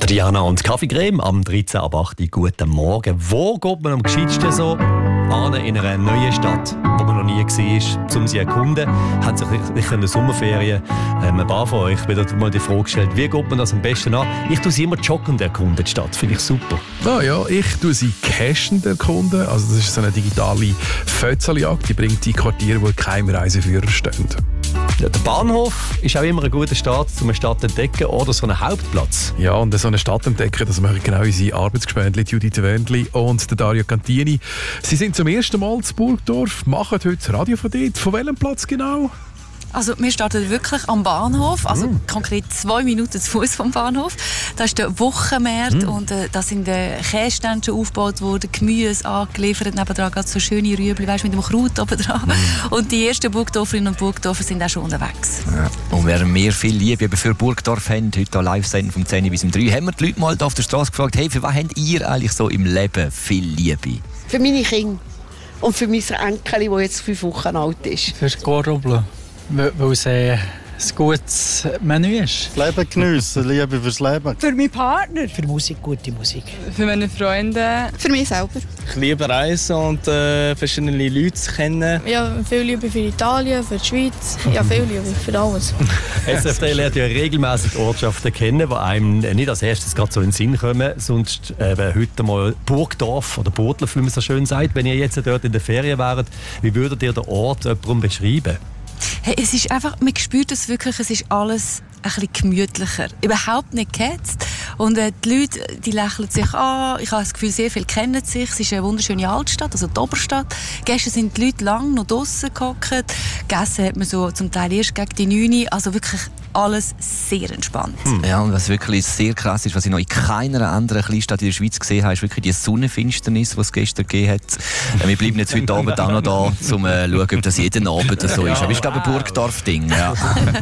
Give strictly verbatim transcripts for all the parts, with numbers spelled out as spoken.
Diana und Kaffeecreme am dreizehn ab acht. Guten Morgen. Wo geht man am gescheitsten so an in einer neuen Stadt, wo man noch nie war, um sie zu erkunden? Hat sich sicher in der Sommerferien ähm, ein paar von euch wieder mal die Frage gestellt, wie geht man das am besten an? Ich tue sie immer joggend erkunden, die Stadt. Finde ich super. Ah, ja, ich tue sie cachend erkunden. Also das ist so eine digitale Fötzeljagd. Die bringt die Quartiere, wo keine Reiseführer stehen. Ja, der Bahnhof ist auch immer ein guter Start, um eine Stadt zu entdecken oder so einen Hauptplatz. Ja, und so eine Stadt entdecken, das machen genau unsere Arbeitsgespendli Judith Wendli und der Dario Cantini. Sie sind zum ersten Mal zu Burgdorf, machen heute das Radio von dort. Von welchem Platz genau? Also wir starten wirklich am Bahnhof, also mm. konkret zwei Minuten zu Fuß vom Bahnhof. Da ist der Wochenmarkt mm. und äh, da sind äh, Käsestände schon aufgebaut worden, Gemüse angeliefert, nebenan gerade so schöne Rüebli, weißt, mit dem Kraut oben dran. Mm. Und die ersten Burgdorferinnen und Burgdorfer sind auch schon unterwegs. Ja. Und während wir viel Liebe für Burgdorf haben, heute hier live senden vom zehn bis um drei, haben wir die Leute mal auf der Straße gefragt, hey, für was habt ihr eigentlich so im Leben viel Liebe? Für meine Kinder und für mein Enkel, das jetzt fünf Wochen alt ist. Für das Gordoblo. Weil es äh, ein gutes Menü ist. Das Leben geniessen, Liebe fürs Leben. Für meinen Partner. Für Musik, gute Musik. Für meine Freunde. Für mich selber. Ich liebe Reisen und äh, verschiedene Leute kennen. Ja, viel Liebe für Italien, für die Schweiz. Ja, viel Liebe für alles. S F D lernt ja regelmäßig Ortschaften kennen, die einem nicht als erstes gerade so in den Sinn kommen. Sonst äh, heute mal Burgdorf oder Burgdorf, wie man so schön sagt. Wenn ihr jetzt dort in der Ferien wäret, wie würdet ihr den Ort jemandem beschreiben? Hey, es ist einfach, man spürt es wirklich, es ist alles ein bisschen gemütlicher. Überhaupt nicht gehetzt. Und äh, die Leute, die lächeln sich an. Ich habe das Gefühl, sehr viele kennen sich. Es ist eine wunderschöne Altstadt, also die Oberstadt. Gestern sind die Leute lange noch draussen gehockt. Gegessen hat man so zum Teil erst gegen die neun. Also wirklich alles sehr entspannt. Hm. Ja, und was wirklich sehr krass ist, was ich noch in keiner anderen Kleinstadt in der Schweiz gesehen habe, ist wirklich die Sonnenfinsternis, die es gestern gegeben hat. Äh, wir bleiben jetzt heute Abend auch noch da, um zu äh, schauen, ob das jeden Abend so ist. Aber ich glaube, ein Burgdorf-Ding. Ja.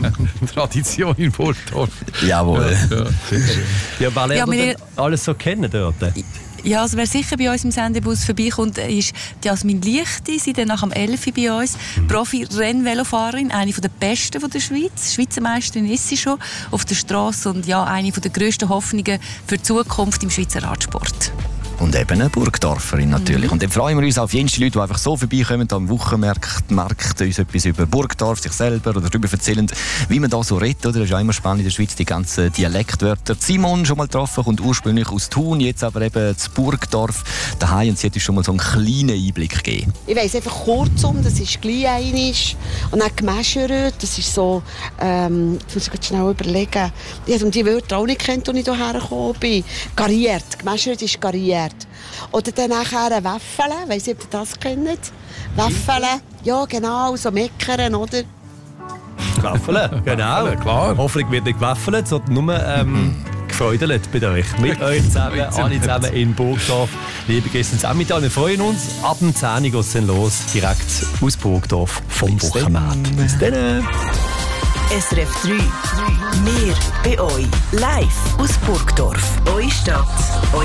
Tradition in Burgdorf. Jawohl. Ja, ja, weil ja, ihr alles so kennen dort. Ja, also wer sicher bei uns im Sendebus vorbeikommt, ist die Jasmin Lichti. Sie dann nach dem elf bei uns. Mhm. Profi-Rennvelofahrerin, eine der besten der Schweiz. Schweizer Meisterin ist sie schon auf der Straße und ja, eine der grössten Hoffnungen für die Zukunft im Schweizer Radsport. Und eben eine Burgdorferin natürlich. Mhm. Und dann freuen wir uns auf jene Leute, die einfach so vorbeikommen am Wochenmarkt, Markt, uns etwas über Burgdorf, sich selber oder darüber erzählen, wie man da so redet. Oder? Das ist ja immer spannend in der Schweiz, die ganzen Dialektwörter. Simon schon mal getroffen, kommt ursprünglich aus Thun, jetzt aber eben zu Burgdorf daheim. Und sie hat uns schon mal so einen kleinen Einblick gegeben. Ich weiss einfach kurzum, das ist gleich einisch. Und dann Gemäscheret, das ist so, ähm, jetzt muss ich schnell überlegen. Ich habe die Wörter auch nicht kennt, als ich hierher gekommen bin. Gariert, Gemäscheret ist gariert. Oder dann nachher Waffeln, ich weiss nicht, ob ihr das kennt. Waffeln, ja genau, so meckern, oder? Waffeln, genau. Klar. Hoffentlich wird nicht gewaffelt, sondern nur ähm, gefreudelt bei euch. Mit euch zusammen, alle zusammen in Burgdorf. Liebe Gäste, zusammen wir freuen uns. Ab dem zehn Uhr geht es dann los, direkt aus Burgdorf vom Wochenmarkt. Bis dann. S R F drei. Wir bei euch. Live aus Burgdorf. Eure Stadt.